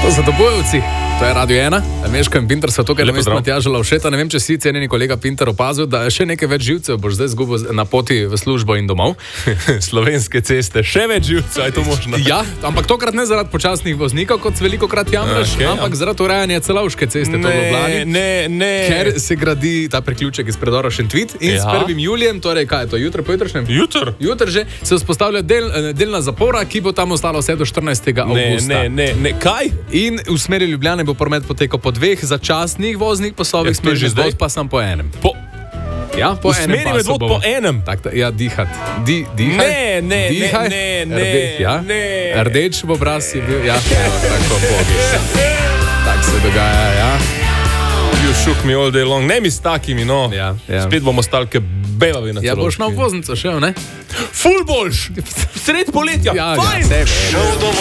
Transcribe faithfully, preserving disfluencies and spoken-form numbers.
Za Dobojevci, to je Radio ena, Meško in Pinter so tukaj, da mesto Matjaža Lovšeta. Ne vem, če si cenjeni kolega Pinter opazil, da še nekaj več živcev boš zdaj zgubil na poti v službo in domov. Slovenske ceste, še več živcev, je to možno? Ja, ampak tokrat ne zaradi počasnih voznikov, kot veliko krat jamraš, okay, ampak zaradi urejanja Celovške ceste v Ljubljani. Ne, ne. Ker se gradi ta priključek iz predora Šentvid in ja. S prvim julijem, torej kaj je to, jutro, pojutrišnjem? Jutr. Jutr že se vzpostavlja del, delna zapora, ki bo tam ostala vse do štirinajstega avgusta. Ne, ne, ne, kaj? In v smeri Ljubljane bo promet potekal po dveh začasnih voznih pasovih, ja, smo že zdaj pa sam po enem. Po, ja, po v enem smeri medvod po enem? Tak, ta, ja, dihat. Di, dihaj. Ne, ne, dihaj. ne, ne, Rde, ja? ne. Rdeč v obraz je bil, ja, tako bogi. Tak se dogaja, ja. You shook me all day long. Ne mi s takimi, no. Ja, ja. Spet bomo stali ke belavi na Celovški. Ja, boš na obvoznico šel, ne? Ful boljš! Sred poletja, ja, fajn! Ja,